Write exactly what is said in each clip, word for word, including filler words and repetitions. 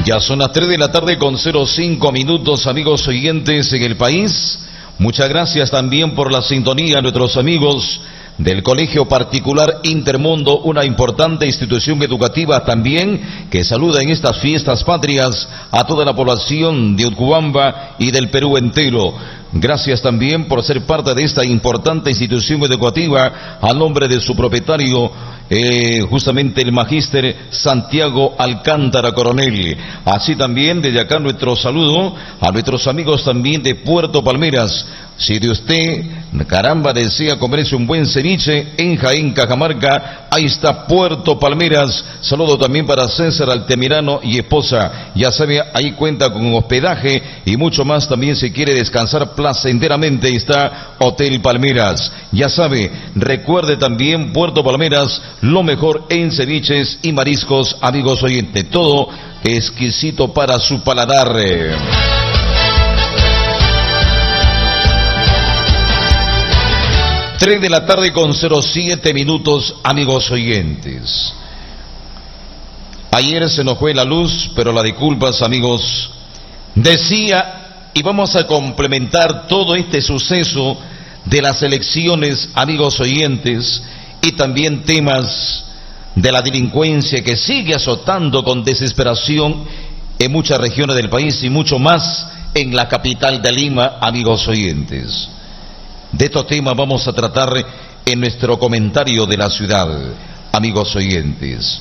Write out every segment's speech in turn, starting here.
Ya son las tres de la tarde con cero cinco minutos, amigos oyentes en el país. Muchas gracias también por la sintonía a nuestros amigos del Colegio Particular Intermundo, una importante institución educativa también que saluda en estas fiestas patrias a toda la población de Utcubamba y del Perú entero. Gracias también por ser parte de esta importante institución educativa a nombre de su propietario, eh, justamente el magíster Santiago Alcántara Coronel. Así también desde acá nuestro saludo a nuestros amigos también de Puerto Palmeras. Si de usted, caramba, desea comerse un buen ceviche en Jaén, Cajamarca, ahí está Puerto Palmeras. Saludo también para César Altamirano y esposa. Ya sabe, ahí cuenta con hospedaje y mucho más. También si quiere descansar placenteramente está Hotel Palmeras. Ya sabe, recuerde también Puerto Palmeras, lo mejor en ceviches y mariscos, amigos oyentes. Todo exquisito para su paladar. tres de la tarde con cero siete minutos, amigos oyentes. Ayer se nos fue la luz, pero la disculpas, amigos. Decía, y vamos a complementar todo este suceso de las elecciones, amigos oyentes, y también temas de la delincuencia que sigue azotando con desesperación en muchas regiones del país y mucho más en la capital de Lima, amigos oyentes. De estos temas vamos a tratar en nuestro comentario de la ciudad, amigos oyentes.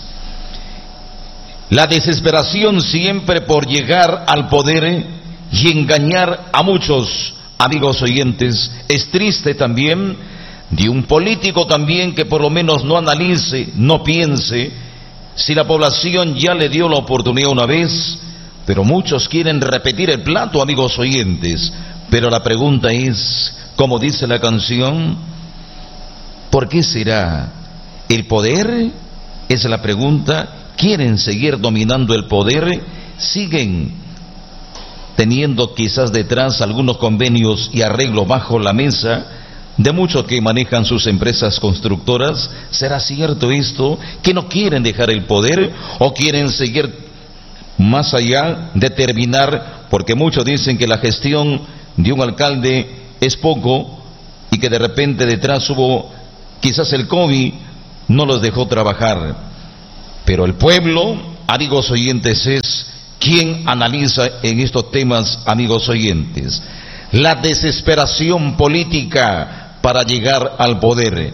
La desesperación siempre por llegar al poder y engañar a muchos, amigos oyentes. Es triste también de un político también que por lo menos no analice, no piense, si la población ya le dio la oportunidad una vez, pero muchos quieren repetir el plato, amigos oyentes. Pero la pregunta es, como dice la canción, ¿por qué será? ¿El poder? Es la pregunta. ¿Quieren seguir dominando el poder? ¿Siguen teniendo quizás detrás algunos convenios y arreglos bajo la mesa de muchos que manejan sus empresas constructoras? ¿Será cierto esto? ¿Que no quieren dejar el poder o quieren seguir más allá de terminar? Porque muchos dicen que la gestión de un alcalde es poco y que de repente detrás hubo quizás el COVID, no los dejó trabajar. Pero el pueblo, amigos oyentes, es quien analiza en estos temas, amigos oyentes, la desesperación política para llegar al poder,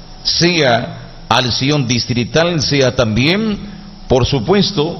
sea al sillón distrital, sea también, por supuesto,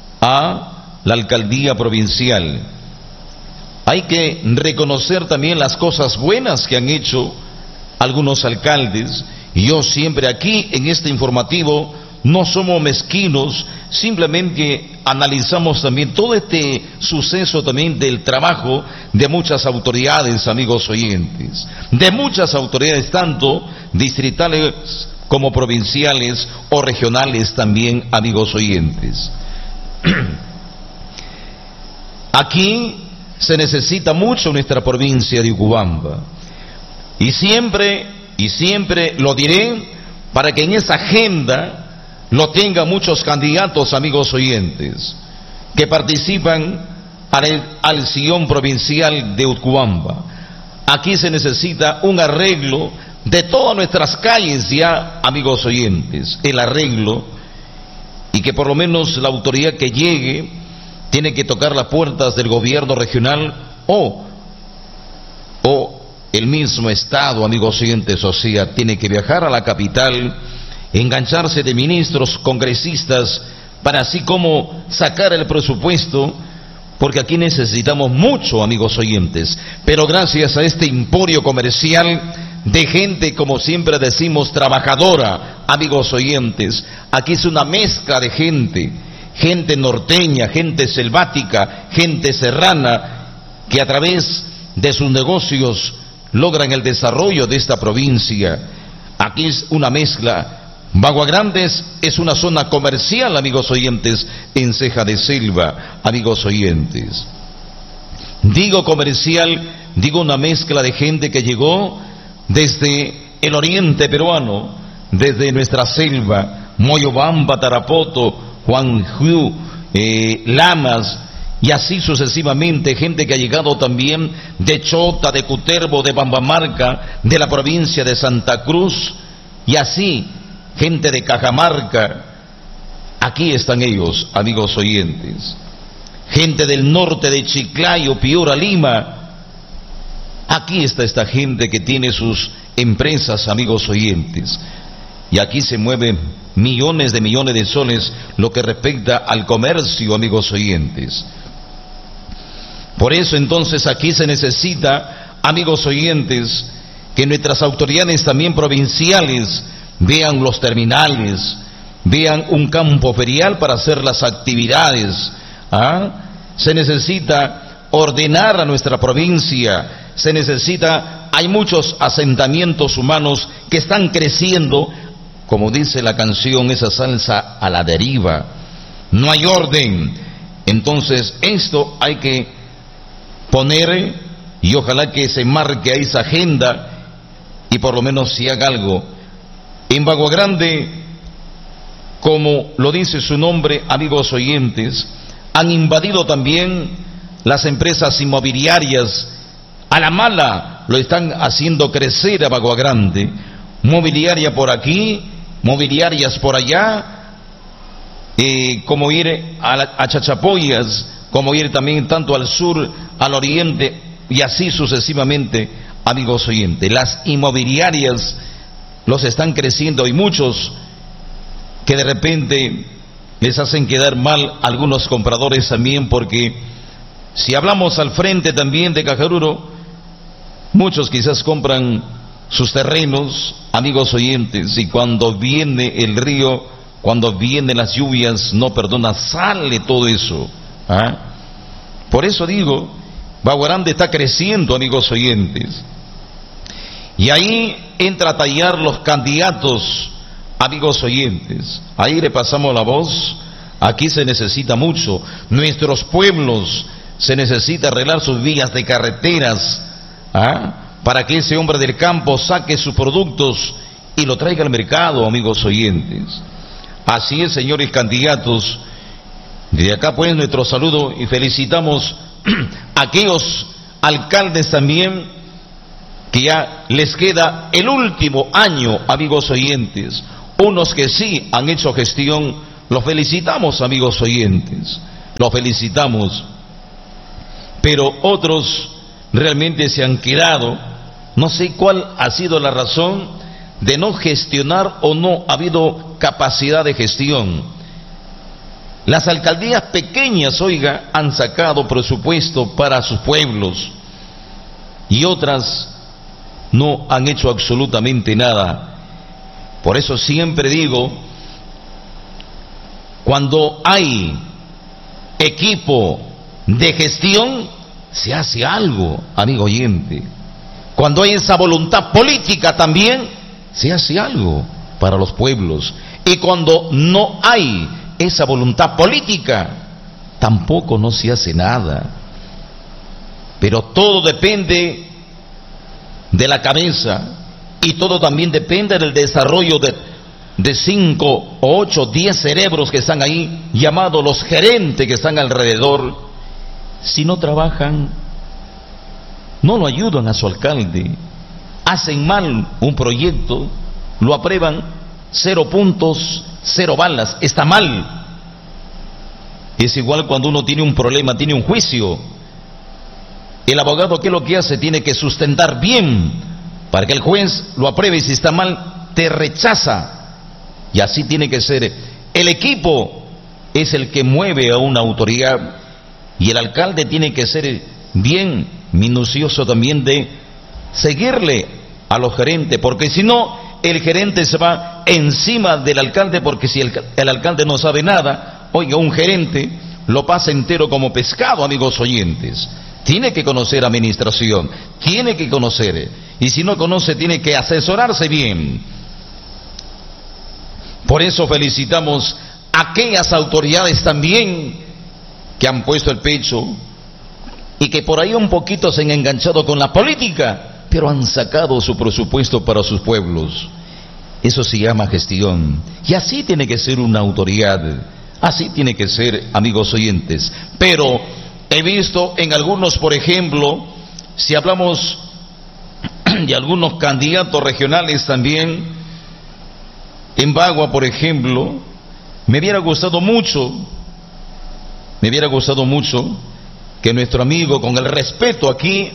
a la alcaldía provincial. Hay que reconocer también las cosas buenas que han hecho algunos alcaldes. Y yo siempre aquí en este informativo no somos mezquinos, simplemente analizamos también todo este suceso también del trabajo de muchas autoridades, amigos oyentes, de muchas autoridades tanto distritales como provinciales o regionales también, amigos oyentes. Aquí se necesita mucho nuestra provincia de Utcubamba. Y siempre, y siempre lo diré, para que en esa agenda lo tengan muchos candidatos, amigos oyentes, que participan al, al sillón provincial de Utcubamba. Aquí se necesita un arreglo de todas nuestras calles ya, amigos oyentes, el arreglo, y que por lo menos la autoridad que llegue tiene que tocar las puertas del gobierno regional o, o el mismo Estado, amigos oyentes, o sea, tiene que viajar a la capital, engancharse de ministros, congresistas, para así como sacar el presupuesto, porque aquí necesitamos mucho, amigos oyentes, pero gracias a este emporio comercial de gente, como siempre decimos, trabajadora, amigos oyentes, aquí es una mezcla de gente, gente norteña, gente selvática, gente serrana, que a través de sus negocios logran el desarrollo de esta provincia. Aquí es una mezcla. Baguagrandes es una zona comercial, amigos oyentes, en Ceja de Selva, amigos oyentes. Digo comercial, digo una mezcla de gente que llegó desde el oriente peruano, desde nuestra selva, Moyobamba, Tarapoto, Juanjú eh, Lamas, y así sucesivamente, gente que ha llegado también de Chota, de Cutervo, de Bambamarca, de la provincia de Santa Cruz, y así, gente de Cajamarca. Aquí están ellos, amigos oyentes. Gente del norte de Chiclayo, Piura, Lima. Aquí está esta gente que tiene sus empresas, amigos oyentes. Y aquí se mueven millones de millones de soles, lo que respecta al comercio, amigos oyentes. Por eso entonces aquí se necesita, amigos oyentes, que nuestras autoridades también provinciales vean los terminales, vean un campo ferial para hacer las actividades. ¿Ah? Se necesita ordenar a nuestra provincia, se necesita, hay muchos asentamientos humanos que están creciendo, como dice la canción, esa salsa a la deriva, no hay orden. Entonces esto hay que poner, y ojalá que se marque a esa agenda y por lo menos se haga algo. En Bagua Grande, como lo dice su nombre, amigos oyentes, han invadido también las empresas inmobiliarias. A la mala lo están haciendo crecer a Bagua Grande. Mobiliaria por aquí, mobiliarias por allá, eh, como ir a, la, a Chachapoyas, como ir también tanto al sur, al oriente, y así sucesivamente, amigos oyentes. Las inmobiliarias los están creciendo, y muchos que de repente les hacen quedar mal algunos compradores también, porque si hablamos al frente también de Cajaruro, muchos quizás compran sus terrenos, amigos oyentes, y cuando viene el río, cuando vienen las lluvias, no perdona, sale todo eso. ¿Ah? Por eso digo, Bagua Grande está creciendo, amigos oyentes, y ahí entra a tallar los candidatos, amigos oyentes. Ahí le pasamos la voz. Aquí se necesita mucho. Nuestros pueblos se necesita arreglar sus vías de carreteras, ¿ah? Para que ese hombre del campo saque sus productos y lo traiga al mercado, amigos oyentes. Así es, señores candidatos. Desde acá pues nuestro saludo, y felicitamos a aquellos alcaldes también que ya les queda el último año, amigos oyentes. Unos que sí han hecho gestión, los felicitamos, amigos oyentes, los felicitamos. Pero otros realmente se han quedado, no sé cuál ha sido la razón de no gestionar, o no ha habido capacidad de gestión. Las alcaldías pequeñas, oiga, han sacado presupuesto para sus pueblos, y otras no han hecho absolutamente nada. Por eso siempre digo, cuando hay equipo de gestión, se hace algo, amigo oyente. Cuando hay esa voluntad política también, se hace algo para los pueblos. Y cuando no hay esa voluntad política, tampoco no se hace nada. Pero todo depende de la cabeza, y todo también depende del desarrollo de, de cinco, ocho, diez cerebros que están ahí, llamados los gerentes que están alrededor. Si no trabajan, no lo ayudan a su alcalde, hacen mal un proyecto, lo aprueban, cero puntos, cero balas, está mal. Es igual cuando uno tiene un problema, tiene un juicio. El abogado, ¿qué es lo que hace? Tiene que sustentar bien para que el juez lo apruebe, y si está mal, te rechaza. Y así tiene que ser. El equipo es el que mueve a una autoridad, y el alcalde tiene que ser bien minucioso también de seguirle a los gerentes, porque si no, el gerente se va encima del alcalde, porque si el, el alcalde no sabe nada, oiga, un gerente lo pasa entero como pescado, amigos oyentes. Tiene que conocer administración, tiene que conocer, y si no conoce, tiene que asesorarse bien. Por eso felicitamos a aquellas autoridades también que han puesto el pecho, y que por ahí un poquito se han enganchado con la política, pero han sacado su presupuesto para sus pueblos. Eso se llama gestión, y así tiene que ser una autoridad, Así tiene que ser, amigos oyentes. Pero he visto en algunos, por ejemplo, si hablamos de algunos candidatos regionales también, en Bagua, por ejemplo, me hubiera gustado mucho, me hubiera gustado mucho que nuestro amigo, con el respeto aquí,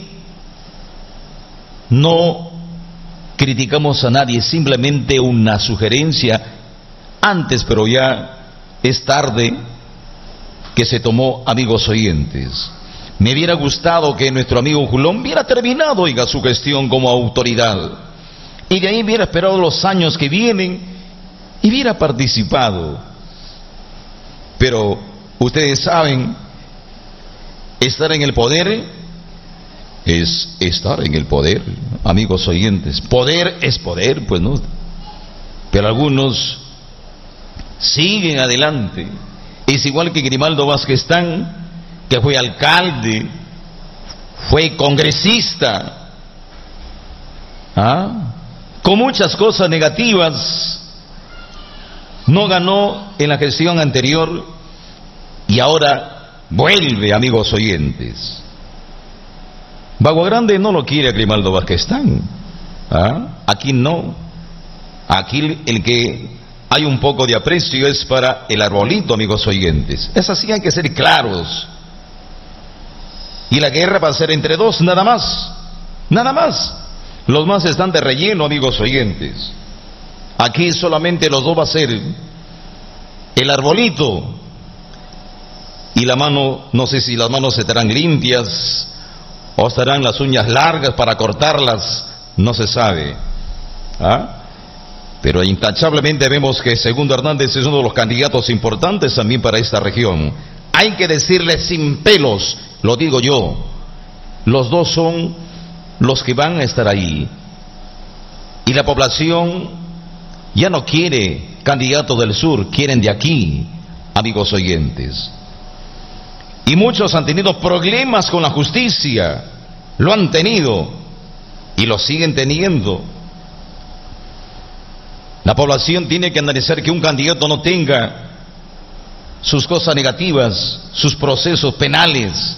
no criticamos a nadie, simplemente una sugerencia antes, pero ya es tarde, que se tomó, amigos oyentes. Me hubiera gustado que nuestro amigo Julón hubiera terminado, oiga, su gestión como autoridad, y de ahí hubiera esperado los años que vienen y hubiera participado. Pero ustedes saben, estar en el poder es estar en el poder, amigos oyentes. Poder es poder, pues no. Pero algunos siguen adelante. Es igual que Grimaldo Vázqueztán, que fue alcalde, fue congresista, ¿ah? con muchas cosas negativas, no ganó en la gestión anterior y ahora vuelve, amigos oyentes. Bagua Grande no lo quiere a Grimaldo Vázqueztán, ¿ah? Aquí no. Aquí el que hay un poco de aprecio es para el Arbolito, amigos oyentes. Es así, hay que ser claros. Y la guerra va a ser entre dos, nada más, nada más. Los más están de relleno, amigos oyentes. Aquí solamente los dos va a ser el Arbolito y la mano. No sé si las manos estarán limpias o estarán las uñas largas para cortarlas, no se sabe, ¿ah? Pero intachablemente vemos que Segundo Hernández es uno de los candidatos importantes también para esta región. Hay que decirle sin pelos, lo digo yo, los dos son los que van a estar ahí. Y la población ya no quiere candidatos del sur, quieren de aquí, amigos oyentes. Y muchos han tenido problemas con la justicia, lo han tenido y lo siguen teniendo. La población tiene que analizar que un candidato no tenga sus cosas negativas, sus procesos penales.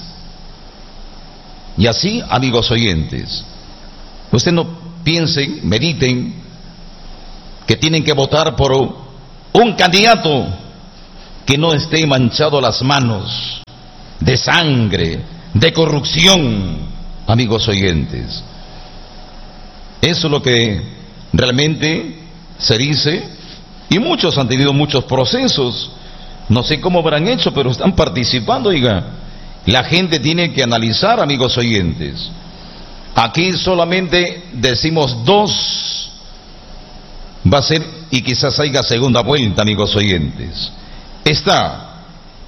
Y así, amigos oyentes, ustedes no piensen, mediten, que tienen que votar por un candidato que no esté manchado las manos de sangre, de corrupción, amigos oyentes. Eso es lo que realmente se dice, y muchos han tenido muchos procesos, no sé cómo habrán hecho, pero están participando, oiga. La gente tiene que analizar, amigos oyentes. Aquí solamente decimos dos, va a ser, y quizás haya segunda vuelta, amigos oyentes. Está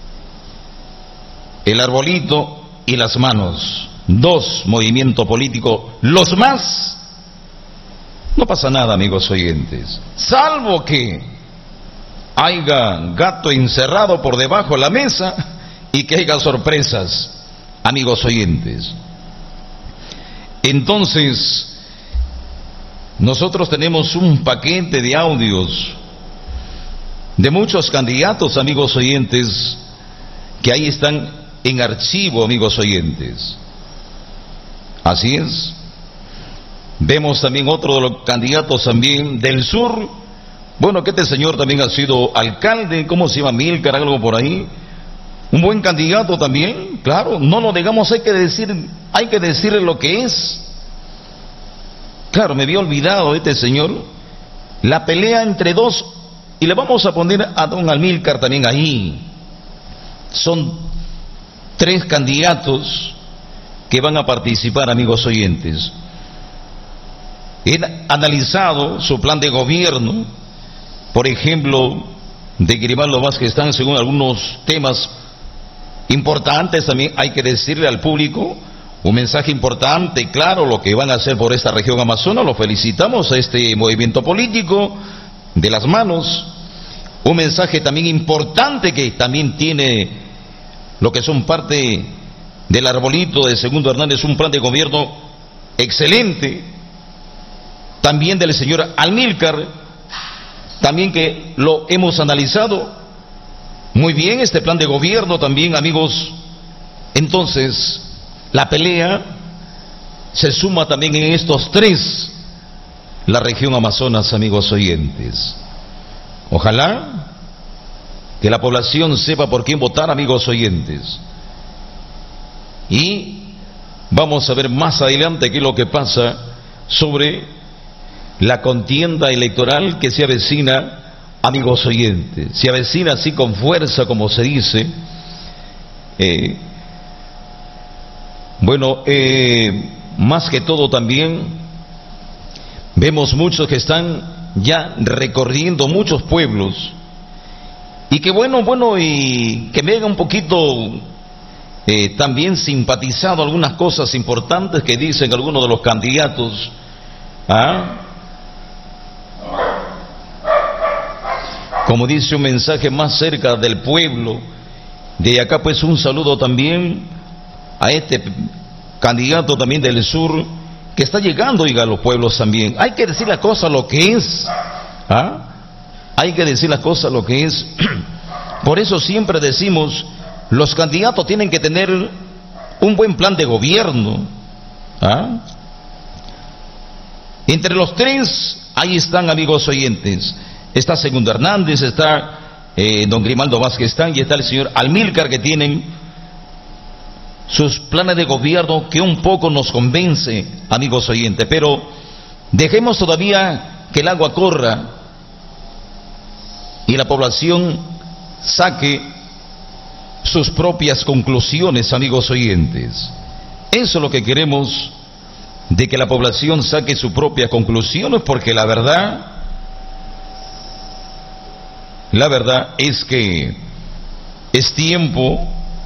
el Arbolito y las manos, dos movimientos políticos, los más. No pasa nada, amigos oyentes, salvo que haya gato encerrado por debajo de la mesa y que haya sorpresas, amigos oyentes. Entonces, nosotros tenemos un paquete de audios de muchos candidatos, amigos oyentes, que ahí están en archivo, amigos oyentes. Así es. Vemos también otro de los candidatos también del sur. Bueno, que este señor también ha sido alcalde, ¿cómo se llama? Milcar, algo por ahí. Un buen candidato también, claro, no lo digamos, hay que decir, hay que decirle lo que es. Claro, me había olvidado este señor, la pelea entre dos, y le vamos a poner a don Amílcar también ahí. Son tres candidatos que van a participar, amigos oyentes. He analizado su plan de gobierno, por ejemplo, de Grimaldo Vázqueztán, según algunos temas importantes. También hay que decirle al público un mensaje importante, claro, lo que van a hacer por esta región amazona. Lo felicitamos a este movimiento político de las manos. Un mensaje también importante que también tiene lo que son parte del Arbolito de Segundo Hernández, un plan de gobierno excelente. También del señor Amílcar, también que lo hemos analizado, Muy bien, este plan de gobierno también, amigos. Entonces, la pelea se suma también en estos tres, la región Amazonas, amigos oyentes. Ojalá que la población sepa por quién votar, amigos oyentes. Y vamos a ver más adelante qué es lo que pasa sobre la contienda electoral que se avecina, amigos oyentes. Se avecina así con fuerza, como se dice. Eh, bueno, eh, más que todo también vemos muchos que están ya recorriendo muchos pueblos. Y que bueno, bueno, y que me haga un poquito eh, también simpatizado algunas cosas importantes que dicen algunos de los candidatos. ¿Ah? Como dice un mensaje más cerca del pueblo. De acá pues un saludo también a este candidato también del sur que está llegando, oiga, a los pueblos también. Hay que decir las cosas lo que es. ¿Ah? Hay que decir las cosas lo que es. Por eso siempre decimos, los candidatos tienen que tener un buen plan de gobierno. ¿Ah? Entre los tres, ahí están, amigos oyentes. Está Segundo Hernández, está eh, don Grimaldo Vázquez Tán, y está el señor Amílcar, que tienen sus planes de gobierno que un poco nos convence, amigos oyentes. Pero dejemos todavía que el agua corra y la población saque sus propias conclusiones, amigos oyentes. Eso es lo que queremos, de que la población saque sus propias conclusiones, porque la verdad, la verdad es que es tiempo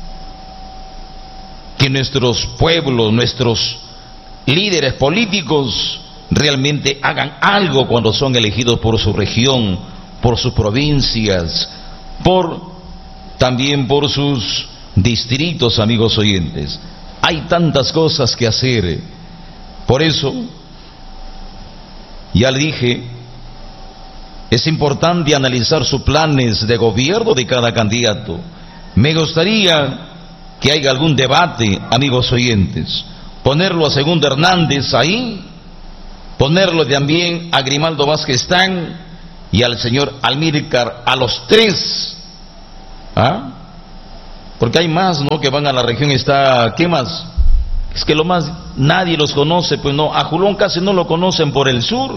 que nuestros pueblos, nuestros líderes políticos realmente hagan algo cuando son elegidos por su región, por sus provincias, por también por sus distritos, amigos oyentes. Hay tantas cosas que hacer. Por eso, ya le dije, es importante analizar sus planes de gobierno de cada candidato. Me gustaría que haya algún debate, amigos oyentes, ponerlo a Segundo Hernández ahí, ponerlo también a Grimaldo Vázquez Tán y al señor Amílcar, a los tres. ¿Ah? Porque hay más, ¿no?, que van a la región. Está, ¿qué más? Es que lo más, nadie los conoce, pues no, a Julón casi no lo conocen por el sur.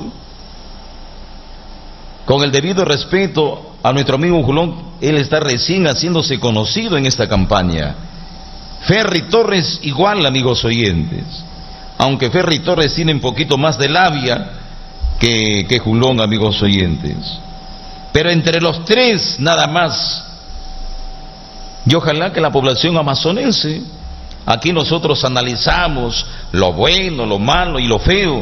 Con el debido respeto a nuestro amigo Julón, él está recién haciéndose conocido en esta campaña. Ferry Torres igual, amigos oyentes, aunque Ferry Torres tiene un poquito más de labia que, que Julón, amigos oyentes. Pero entre los tres nada más. Y ojalá que la población amazonense, aquí nosotros analizamos lo bueno, lo malo y lo feo,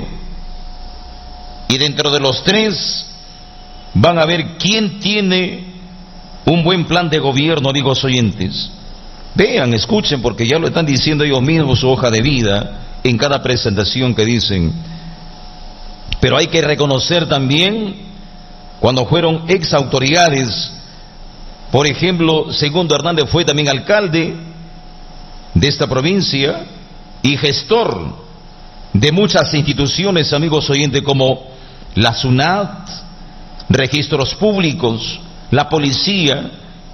y dentro de los tres van a ver quién tiene un buen plan de gobierno, amigos oyentes. Vean, escuchen, porque ya lo están diciendo ellos mismos, su hoja de vida, en cada presentación que dicen. Pero hay que reconocer también cuando fueron ex autoridades. Por ejemplo, Segundo Hernández fue también alcalde de esta provincia y gestor de muchas instituciones, amigos oyentes, como la SUNAT, registros públicos, la policía,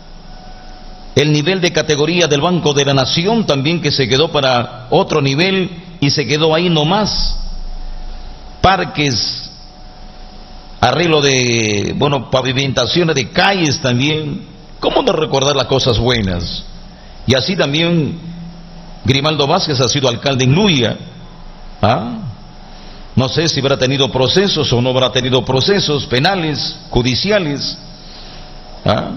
el nivel de categoría del Banco de la Nación también, que se quedó para otro nivel y se quedó ahí nomás. Parques, arreglo de, bueno, pavimentaciones de calles también. ¿Cómo no recordar las cosas buenas? Y así también Grimaldo Vázquez ha sido alcalde en Luya. ¿Ah? No sé si habrá tenido procesos o no habrá tenido procesos penales, judiciales. ¿Ah?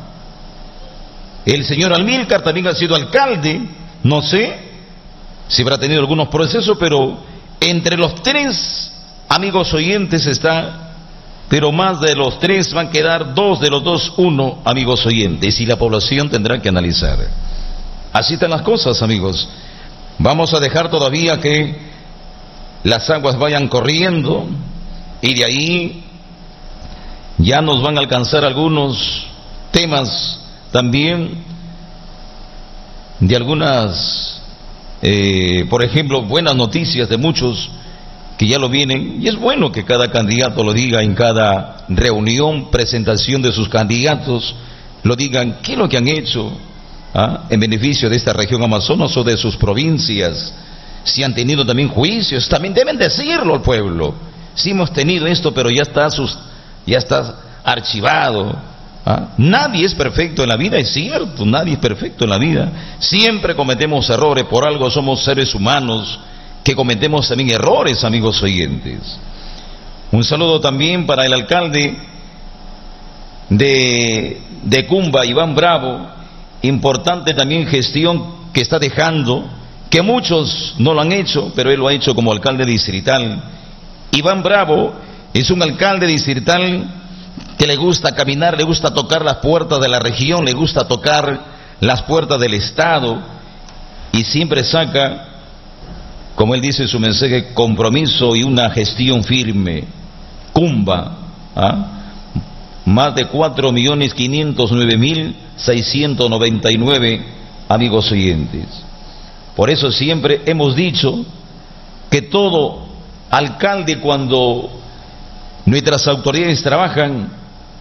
El señor Amílcar también ha sido alcalde. No sé si habrá tenido algunos procesos, pero entre los tres, amigos oyentes, está... Pero más de los tres van a quedar dos, de los dos, uno, amigos oyentes, y la población tendrá que analizar. Así están las cosas, amigos. Vamos a dejar todavía que las aguas vayan corriendo, y de ahí ya nos van a alcanzar algunos temas también de algunas, eh, por ejemplo, buenas noticias de muchos que ya lo vienen, y es bueno que cada candidato lo diga en cada reunión, presentación de sus candidatos, lo digan, qué es lo que han hecho ¿ah? en beneficio de esta región Amazonas o de sus provincias, si han tenido también juicios, también deben decirlo al pueblo, si hemos tenido esto, pero ya está, sus, ya está archivado. ¿Ah? Nadie es perfecto en la vida, es cierto, nadie es perfecto en la vida, siempre cometemos errores, por algo somos seres humanos que cometemos también errores, amigos oyentes. Un saludo también para el alcalde de, de Cumba, Iván Bravo, importante también gestión que está dejando, que muchos no lo han hecho, pero él lo ha hecho como alcalde distrital. Iván Bravo es un alcalde distrital que le gusta caminar, le gusta tocar las puertas de la región, le gusta tocar las puertas del Estado y siempre saca, como él dice en su mensaje, compromiso y una gestión firme. Cumba, ¿ah? más de cuatro millones quinientos nueve mil seiscientos noventa y nueve amigos oyentes. Por eso siempre hemos dicho que todo alcalde, cuando nuestras autoridades trabajan,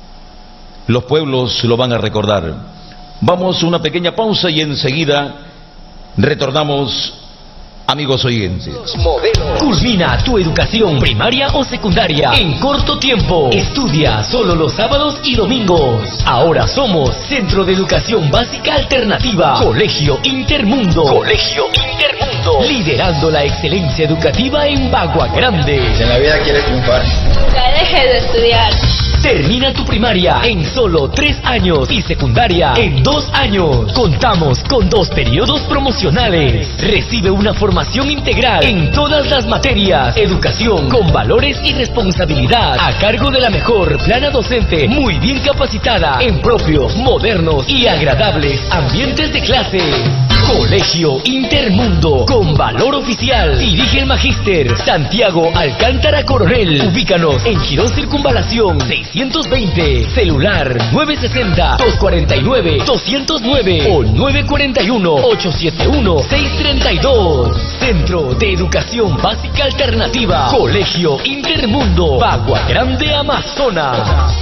los pueblos lo van a recordar. Vamos a una pequeña pausa y enseguida retornamos, amigos oyentes. Culmina tu educación primaria o secundaria en corto tiempo. Estudia solo los sábados y domingos. Ahora somos Centro de Educación Básica Alternativa, Colegio Intermundo. Colegio Intermundo. Liderando la excelencia educativa en Bagua Grande. Si en la vida quieres triunfar, nunca dejes de estudiar. Termina tu primaria en solo tres años y secundaria en dos años. Contamos con dos periodos promocionales. Recibe una formación integral en todas las materias. Educación con valores y responsabilidad a cargo de la mejor plana docente, muy bien capacitada en propios, modernos y agradables ambientes de clase. Colegio Intermundo con valor oficial. Dirige el magíster Santiago Alcántara Coronel. Ubícanos en Girón Circunvalación seiscientos veinte. Celular nueve sesenta, dos cuarenta y nueve, doscientos nueve o nueve cuarenta y uno, ochocientos setenta y uno, seiscientos treinta y dos. Centro de Educación Básica Alternativa. Colegio Intermundo. Bagua Grande, Amazonas.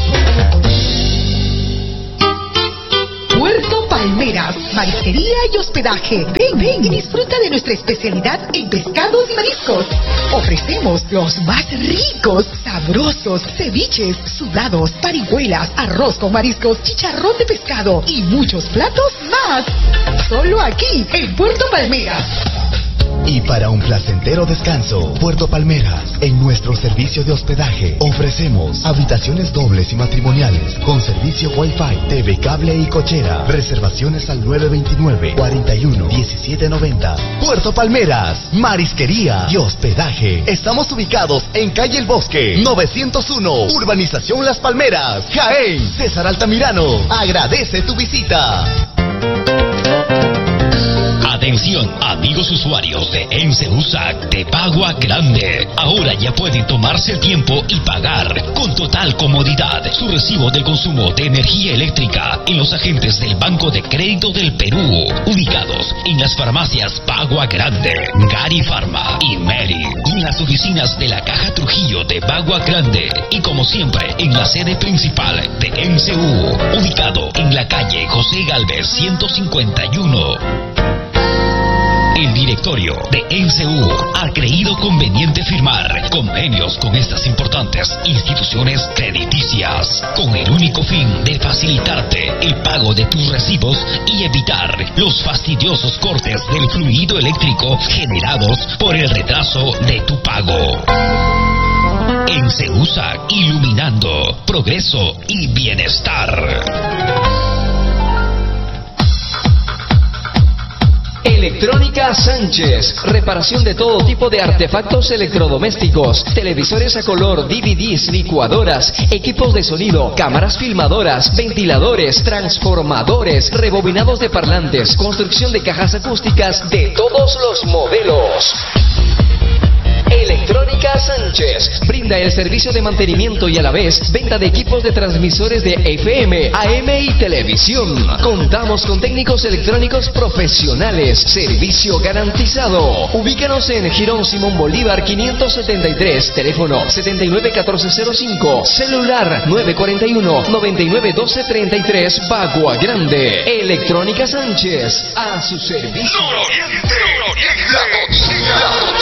Puerto Palmeras, marisquería y hospedaje. Ven, ven y disfruta de nuestra especialidad en pescados y mariscos. Ofrecemos los más ricos, sabrosos, ceviches, sudados, parihuelas, arroz con mariscos, chicharrón de pescado y muchos platos más. Solo aquí, en Puerto Palmeras. Y para un placentero descanso, Puerto Palmeras, en nuestro servicio de hospedaje, ofrecemos habitaciones dobles y matrimoniales, con servicio Wi-Fi, T V cable y cochera. Reservaciones al nueve veintinueve, cuarenta y uno, diecisiete noventa. Puerto Palmeras, marisquería y hospedaje. Estamos ubicados en calle El Bosque, novecientos uno, Urbanización Las Palmeras, Jaén. César Altamirano agradece tu visita. Atención, amigos usuarios de ENSEUSAC de Bagua Grande. Ahora ya pueden tomarse el tiempo y pagar con total comodidad su recibo del consumo de energía eléctrica en los agentes del Banco de Crédito del Perú, ubicados en las farmacias Bagua Grande, Gari Pharma y Meri, y en las oficinas de la Caja Trujillo de Bagua Grande, y como siempre en la sede principal de ENSEU, ubicado en la calle José Gálvez ciento cincuenta y uno. El directorio de ENSEU ha creído conveniente firmar convenios con estas importantes instituciones crediticias con el único fin de facilitarte el pago de tus recibos y evitar los fastidiosos cortes del fluido eléctrico generados por el retraso de tu pago. ENSEUSAC, iluminando progreso y bienestar. Electrónica Sánchez, reparación de todo tipo de artefactos electrodomésticos, televisores a color, D V Ds, licuadoras, equipos de sonido, cámaras filmadoras, ventiladores, transformadores, rebobinados de parlantes, construcción de cajas acústicas de todos los modelos. Electrónica Sánchez brinda el servicio de mantenimiento y a la vez venta de equipos de transmisores de F M, A M y televisión. Contamos con técnicos electrónicos profesionales, servicio garantizado. Ubícanos en Girón Simón Bolívar quinientos setenta y tres, teléfono setenta y nueve catorce cero cinco, celular nueve cuarenta y uno, noventa y nueve doce treinta y tres, Bagua Grande. Electrónica Sánchez, a su servicio. Nororiente, la noticia.